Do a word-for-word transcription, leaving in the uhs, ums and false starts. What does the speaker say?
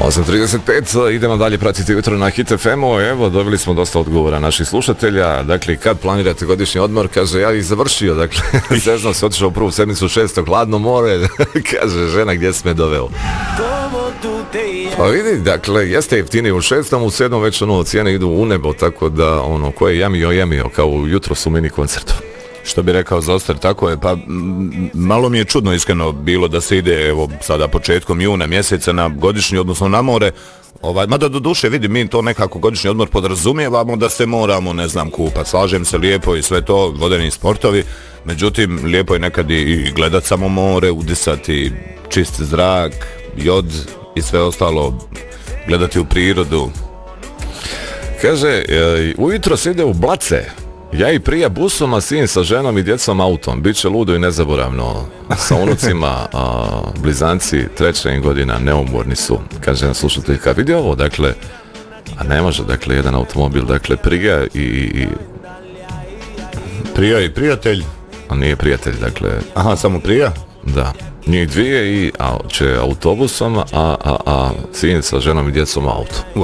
osam trideset pet, idemo dalje pratiti jutro na Hit F M-u. Evo, dobili smo dosta odgovora naših slušatelja. Dakle, kad planirate godišnji odmor, kaže, ja i završio, dakle, seznam se otišao u prvu sedmicu šestog, hladno more, kaže, žena, gdje si me doveo? Pa vidi, dakle, jeste jeftinije u šestom, u sedmom već ono, cijene idu u nebo, tako da, ono, ko je jamio, jamio, kao jutro su mini koncertu. Što bi rekao Zoster, tako je, pa m, malo mi je čudno iskreno bilo da se ide, evo, sada početkom juna mjeseca na godišnji, odnosno na more, ovaj, mada do duše vidi, mi to nekako godišnji odmor podrazumijevamo da se moramo, ne znam, kupat, slažem se, lijepo i sve to, vodeni sportovi, međutim, lijepo je nekad i gledat samo more, udisati čist zrak, jod i sve ostalo, gledati u prirodu. Kaže, e, ujutro se ide u Blace. Ja i prija busom, a sin sa ženom i djecom autom. Biće ludo i nezaboravno. Sa unucima, a, blizanci, treća im godina, neumorni su. Kaže na slušateljka, vidi ovo, dakle, a ne može, dakle, jedan automobil, dakle, prija i... i prija i prijatelj? A nije prijatelj, dakle... Aha, samo prija? Da. Njih dvije i a, će autobusom, a, a, a sin sa ženom i djecom auto.